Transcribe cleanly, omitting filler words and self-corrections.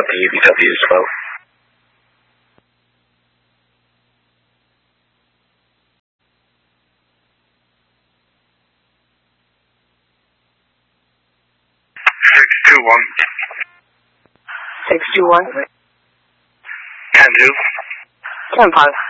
the UBW as well. Six two one. 10-2. 10-5.